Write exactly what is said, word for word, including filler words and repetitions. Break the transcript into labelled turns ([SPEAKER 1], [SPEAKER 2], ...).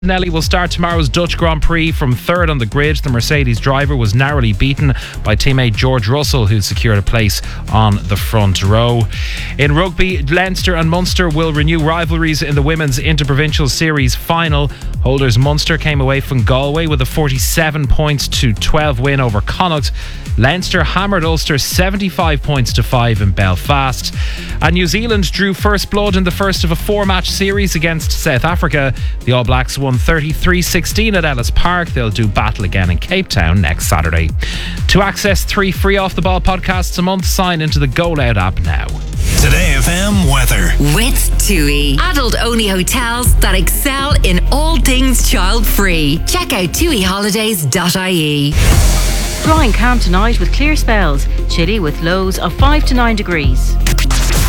[SPEAKER 1] Nelly will start tomorrow's Dutch Grand Prix from third on the grid. The Mercedes driver was narrowly beaten by teammate George Russell, who secured a place on the front row. In rugby, Leinster and Munster will renew rivalries in the Women's Interprovincial Series final. Holders Munster came away from Galway with a forty-seven points to twelve win over Connacht. Leinster hammered Ulster seventy-five points to five in Belfast. And New Zealand drew first blood in the first of a four-match series against South Africa. The All Blacks won thirty-three sixteen at Ellis Park. They'll do battle again in Cape Town next Saturday. To access three free Off The Ball podcasts a month, sign into the Go Loud app now.
[SPEAKER 2] Today F M weather.
[SPEAKER 3] With TUI. Adult-only hotels that excel in all things child-free. Check out tui holidays dot I E.
[SPEAKER 4] Dry and calm tonight with clear spells. Chilly with lows of five to nine degrees.